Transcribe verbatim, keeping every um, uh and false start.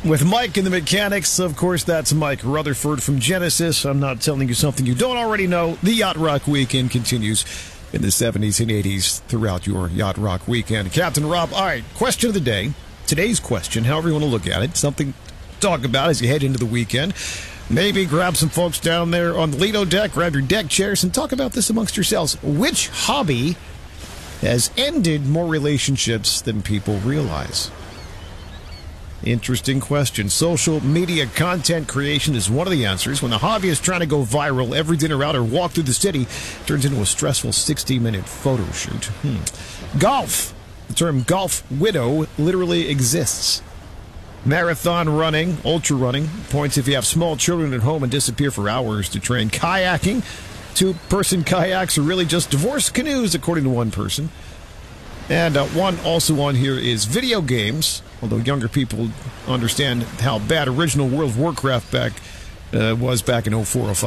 With Mike and the Mechanics, of course, that's Mike Rutherford from Genesis. I'm not telling you something you don't already know. The Yacht Rock Weekend continues in the seventies and eighties throughout your Yacht Rock Weekend. Captain Rob, all right, question of the day. Today's question, however you want to look at it, something to talk about as you head into the weekend. Maybe grab some folks down there on the Lido deck, grab your deck chairs, and talk about this amongst yourselves. Which hobby has ended more relationships than people realize? Interesting question. Social media content creation is one of the answers. When the hobby is trying to go viral, every dinner out or walk through the city turns into a stressful sixty-minute photo shoot. Hmm. Golf. The term golf widow literally exists. Marathon running, ultra running, points if you have small children at home and disappear for hours to train. Kayaking. Two-person kayaks are really just divorced canoes, according to one person. And uh, one also on here is video games, although younger people understand how bad original World of Warcraft back uh, was back in oh four oh five.